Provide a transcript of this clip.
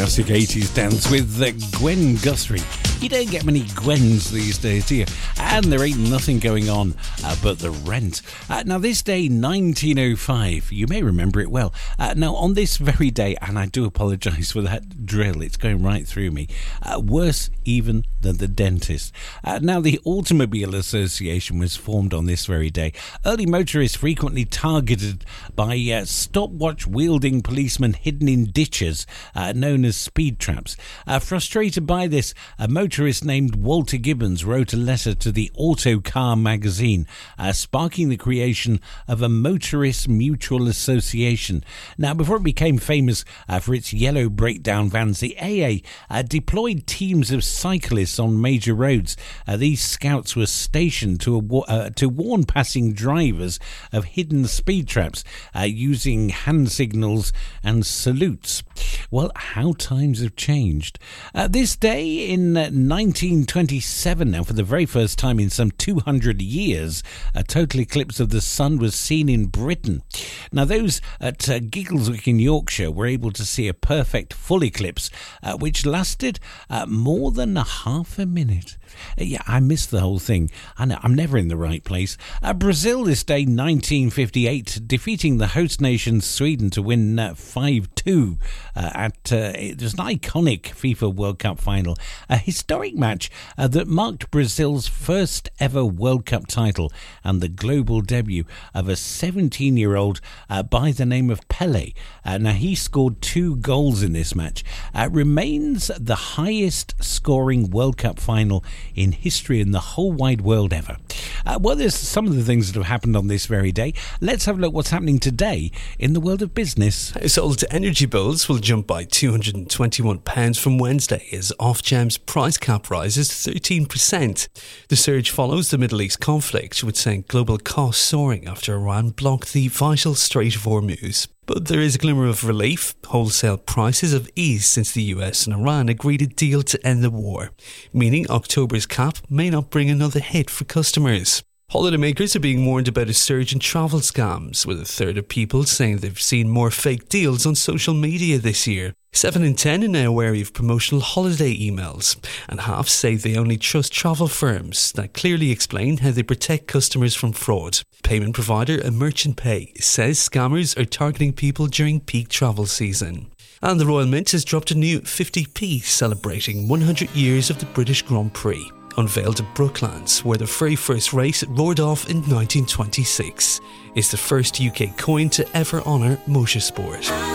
classic 80s dance with Gwen Guthrie. You don't get many Gwens these days, do you? And there ain't nothing going on but the rent. Now, this day, 1905, you may remember it well. Now, on this very day, and I do apologise for that drill, it's going right through me, worse even than the dentist. Now, the Automobile Association was formed on this very day. Early motorists frequently targeted by stopwatch-wielding policemen hidden in ditches known as speed traps. Frustrated by this, a motorist named Walter Gibbons wrote a letter to the Autocar magazine, sparking the creation of a motorist mutual association. Now, before it became famous for its yellow breakdown vans, the AA deployed teams of cyclists on major roads. These scouts were stationed to warn passing drivers of hidden speed traps using hand signals and salutes. Well, how times have changed. This day in 1927, now for the very first time in some 200 years, a total eclipse of the sun was seen in Britain. Now, those at Giggleswick in Yorkshire were able to see a perfect full eclipse, which lasted more than a half a minute. Yeah, I missed the whole thing. I know, I'm never in the right place. Brazil this day, 1958, defeating the host nation Sweden to win 5-2 it was an iconic FIFA World Cup final, a historic match that marked Brazil's first ever World Cup title and the global debut of a 17-year-old by the name of Pelé. Now, he scored 2 goals in this match. Remains the highest scoring World Cup final in history in the whole wide world ever. Well, there's some of the things that have happened on this very day. Let's have a look what's happening today in the world of business. Household energy bills will jump by £221 from Wednesday as Ofgem's price cap rises 13%. The surge follows the Middle East conflict, which sent global costs soaring after Iran blocked the vital Strait of Hormuz. But there is a glimmer of relief. Wholesale prices have eased since the US and Iran agreed a deal to end the war, meaning October's cap may not bring another hit for customers. Holidaymakers are being warned about a surge in travel scams, with a third of people saying they've seen more fake deals on social media this year. 7 in 10 are now wary of promotional holiday emails, and half say they only trust travel firms that clearly explain how they protect customers from fraud. Payment provider Merchant Pay says scammers are targeting people during peak travel season. And the Royal Mint has dropped a new 50p celebrating 100 years of the British Grand Prix, unveiled at Brooklands, where the very first race roared off in 1926. It's the first UK coin to ever honour motorsport.